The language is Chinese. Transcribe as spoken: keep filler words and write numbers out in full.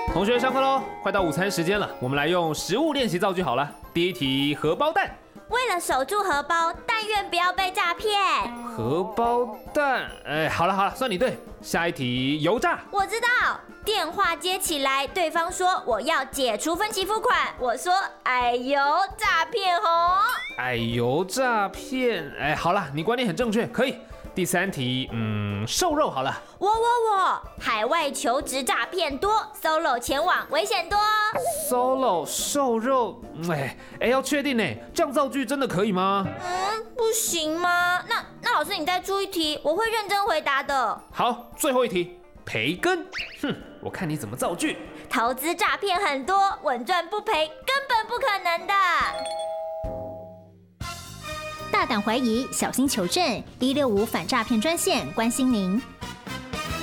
同学上课喽，快到午餐时间了，我们来用实物练习造句好了。第一题，荷包蛋。 为了守住荷包，但愿不要被诈骗。 荷包蛋，哎，好了好了，算你对。下一题，油炸。 我知道，电话接起来，对方说我要解除分期付款，我说哎呦，诈骗哦。 哎呦，诈骗，哎，好了，你观点很正确，可以。第三题，嗯，瘦肉好了。 我我我，海外求职诈骗多 ，solo 前往危险多。 solo 瘦肉，哎哎，要确定呢，这样造句真的可以吗？ 嗯，不行吗？那那老师你再出一题，我会认真回答的。 好，最后一题，培根。哼，我看你怎么造句。 投资诈骗很多，稳赚不赔根本不可能的。 大胆怀疑，小心求证。一六五反诈骗专线关心您。